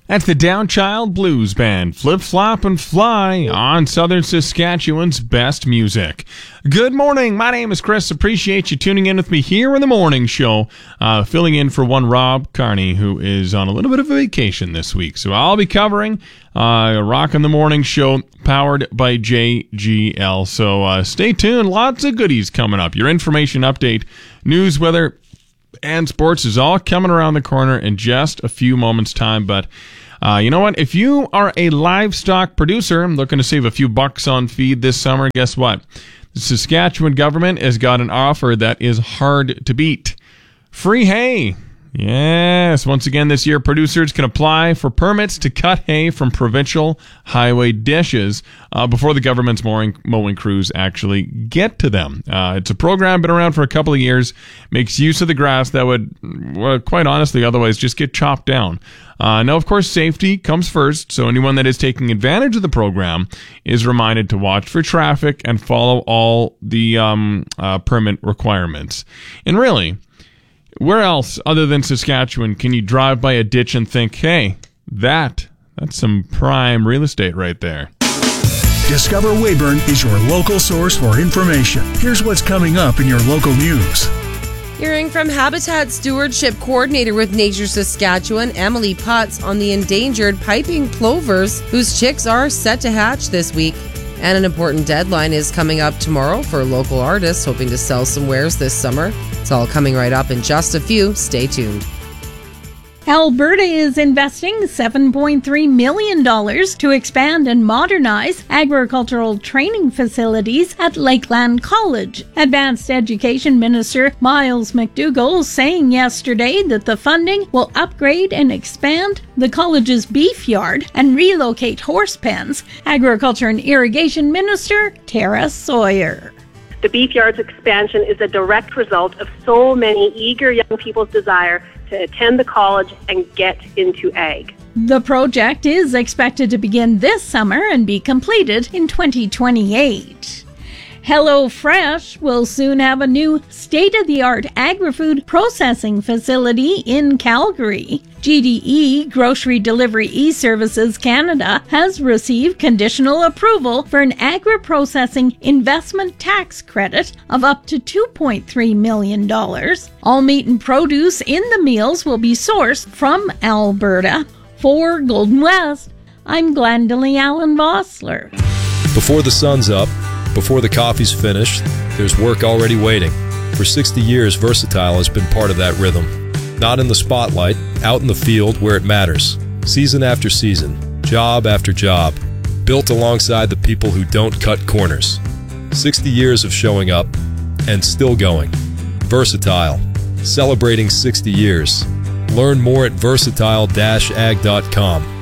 That's the Downchild Blues Band, Flip, Flop, and Fly on Southern Saskatchewan's best music. Good morning. My name is Chris. Appreciate you tuning in with me here in the morning show, filling in for one Rob Carney, who is on a little bit of a vacation this week. So I'll be covering Rockin' the Morning Show, powered by JGL. So stay tuned. Lots of goodies coming up. Your information update, news, weather, and sports is all coming around the corner in just a few moments' time. But you know what? If you are a livestock producer looking to save a few bucks on feed this summer, guess what? The Saskatchewan government has got an offer that is hard to beat. Free hay. Yes, once again this year, producers can apply for permits to cut hay from provincial highway dishes before the government's mowing crews actually get to them. It's a program been around for a couple of years, makes use of the grass that would, quite honestly, otherwise just get chopped down. Now, of course, safety comes first, so anyone that is taking advantage of the program is reminded to watch for traffic and follow all the permit requirements. And really, where else other than Saskatchewan can you drive by a ditch and think, hey, that's some prime real estate right there? Discover Weyburn is your local source for information. Here's what's coming up in your local news. Hearing from Habitat Stewardship Coordinator with Nature Saskatchewan, Emily Putz, on the endangered piping plovers whose chicks are set to hatch this week. And an important deadline is coming up tomorrow for local artists hoping to sell some wares this summer. It's all coming right up in just a few. Stay tuned. Alberta is investing $7.3 million to expand and modernize agricultural training facilities at Lakeland College. Advanced Education Minister Miles McDougall saying yesterday that the funding will upgrade and expand the college's beef yard and relocate horse pens. Agriculture and Irrigation Minister Tara Sawyer. The beef yard's expansion is a direct result of so many eager young people's desire to attend the college and get into ag. The project is expected to begin this summer and be completed in 2028. HelloFresh will soon have a new state-of-the-art agri-food processing facility in Calgary. GDE, Grocery Delivery E-Services Canada, has received conditional approval for an agri-processing investment tax credit of up to $2.3 million. All meat and produce in the meals will be sourced from Alberta. For Golden West, I'm Glendalee Allen Vossler. Before the sun's up, before the coffee's finished, there's work already waiting. For 60 years, Versatile has been part of that rhythm. Not in the spotlight, out in the field where it matters. Season after season, job after job, built alongside the people who don't cut corners. 60 years of showing up and still going. Versatile, celebrating 60 years. Learn more at versatile-ag.com.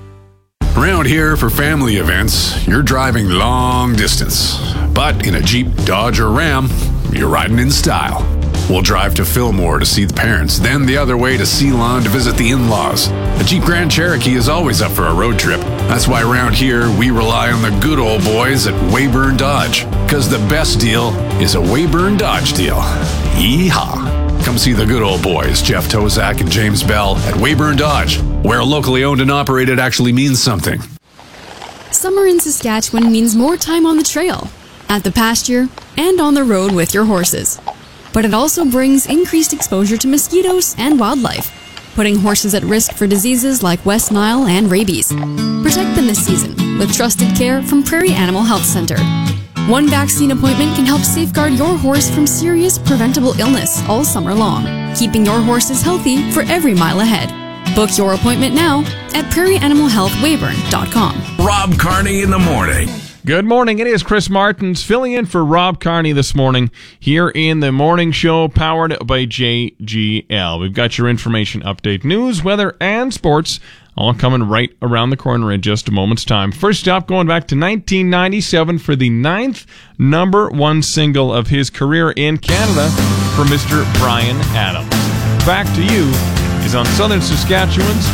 Around here, for family events, you're driving long distance. But in a Jeep, Dodge, or Ram, you're riding in style. We'll drive to Fillmore to see the parents, then the other way to Ceylon to visit the in-laws. A Jeep Grand Cherokee is always up for a road trip. That's why around here, we rely on the good old boys at Weyburn Dodge. Because the best deal is a Weyburn Dodge deal. Yeehaw! Come see the good old boys, Jeff Tozak and James Bell, at Weyburn Dodge, where locally owned and operated actually means something. Summer in Saskatchewan means more time on the trail, at the pasture, and on the road with your horses. But it also brings increased exposure to mosquitoes and wildlife, putting horses at risk for diseases like West Nile and rabies. Protect them this season with trusted care from Prairie Animal Health Center. One vaccine appointment can help safeguard your horse from serious preventable illness all summer long, keeping your horses healthy for every mile ahead. Book your appointment now at prairieanimalhealthweyburn.com. Rob Carney in the morning. Good morning. It is Chris Martins filling in for Rob Carney this morning here in the morning show powered by JGL. We've got your information update, news, weather, and sports all coming right around the corner in just a moment's time. First up, going back to 1997 for the 9th #1 single of his career in Canada for Mr. Bryan Adams. Back to You is on Southern Saskatchewan's